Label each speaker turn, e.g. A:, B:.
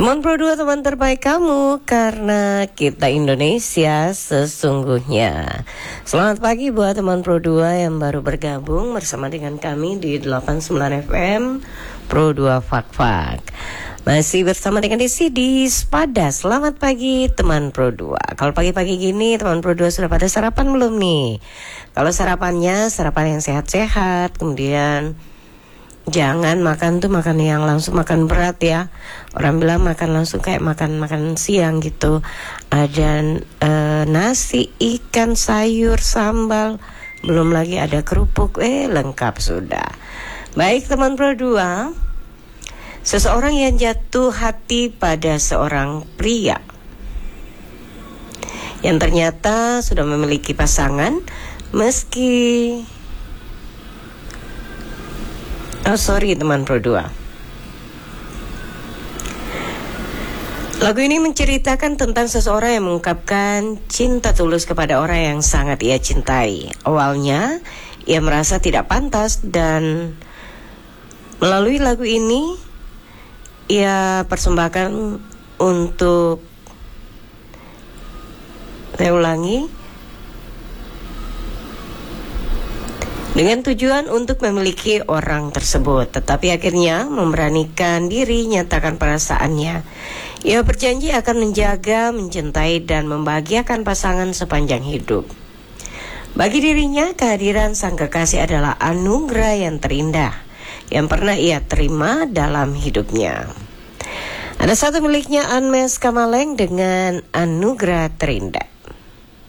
A: Teman Pro 2, teman terbaik kamu, karena kita Indonesia sesungguhnya. Selamat pagi buat teman Pro 2 yang baru bergabung bersama dengan kami di 89 FM Pro 2 Fak-Fak. Masih bersama dengan Desi di Spada. Selamat pagi teman Pro 2. Kalau pagi-pagi gini teman Pro 2 sudah pada sarapan belum nih? Kalau sarapannya sarapan yang sehat-sehat, kemudian jangan makan yang langsung makan berat ya. Orang bilang makan langsung kayak makan siang gitu. Ada nasi, ikan, sayur, sambal, belum lagi ada kerupuk. Lengkap sudah. Baik teman Pro 2, seseorang yang jatuh hati pada seorang pria yang ternyata sudah memiliki pasangan meski teman Pro 2. Lagu ini menceritakan tentang seseorang yang mengungkapkan cinta tulus kepada orang yang sangat ia cintai. Awalnya, ia merasa tidak pantas dan melalui lagu ini, ia persembahkan untuk, saya ulangi, dengan tujuan untuk memiliki orang tersebut, tetapi akhirnya memberanikan diri nyatakan perasaannya. Ia berjanji akan menjaga, mencintai, dan membahagiakan pasangan sepanjang hidup. Bagi dirinya, kehadiran sang kekasih adalah anugerah yang terindah yang pernah ia terima dalam hidupnya. Ada satu miliknya Anmes Kamaleng dengan Anugerah Terindah.